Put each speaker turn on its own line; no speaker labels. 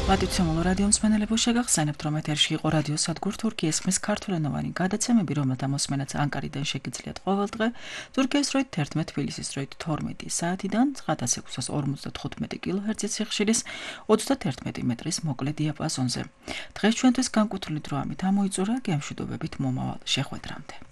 მადლობთ რადიო მსმენელებო, შეგახსენებთ, რომ ეთერში იყო რადიო სადგურ თურქიის ხმის ქართულენოვანი გადაცემები, რომელთა მოსმენაც ანკარიდან შეგიძლიათ ყოველდღე, თურქეთის დროით 11, თბილისის დროით 12 საათიდან 16:45 კილოჰერცის სიხშირის 31 მეტრის მოკლე დიაპაზონზე. დღეს ჩვენთვის განკუთვნილი დრო ამით ამოიწურა, გემშვიდობებით მომავალ შეხვედრამდე.